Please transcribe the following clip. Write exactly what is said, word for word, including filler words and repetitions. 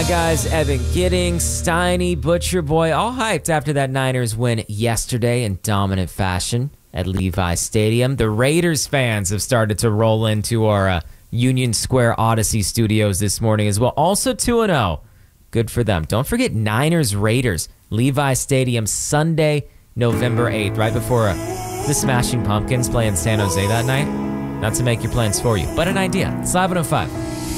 My guys, Evan Giddings, Steiny, Butcher Boy, all hyped after that Niners win yesterday in dominant fashion at Levi Stadium. The Raiders fans have started to roll into our uh, Union Square Odyssey studios this morning as well. Also two and oh. Good for them. Don't forget Niners Raiders, Levi Stadium, Sunday, November eighth, right before uh, the Smashing Pumpkins play in San Jose that night. Not to make your plans for you, but an idea. It's eleven oh five.